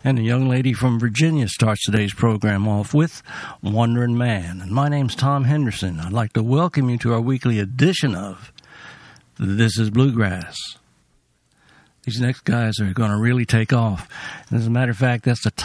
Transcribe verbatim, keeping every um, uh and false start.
And a young lady from Virginia starts today's program off with Wandering Man. And my name's Tom Henderson. I'd like to welcome you to our weekly edition of This is Bluegrass. These next guys are going to really take off. And as a matter of fact, that's the